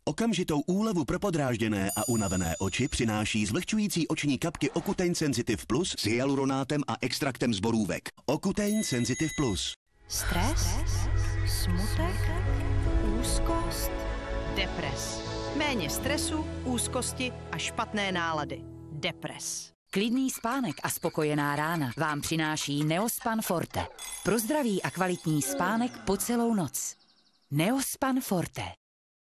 Okamžitou úlevu pro podrážděné a unavené oči přináší zvlhčující oční kapky Ocutein Sensitive Plus s hyaluronátem a extraktem z borůvek. Ocutein Sensitive Plus. Stres, smutek, úzkost, depres. Méně stresu, úzkosti a špatné nálady. Depres. Klidný spánek a spokojená rána vám přináší Neospan Forte. Pro zdravý a kvalitní spánek po celou noc. Neospan Forte.